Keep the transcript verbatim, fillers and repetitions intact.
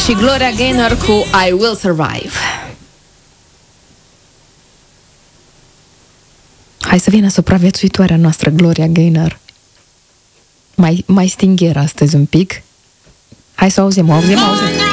și Gloria Gaynor cu I Will Survive. Hai să vină supraviețuitoarea noastră, Gloria Gaynor. Mai, mai stingher astăzi un pic. Hai să auzim, auzim, auzim.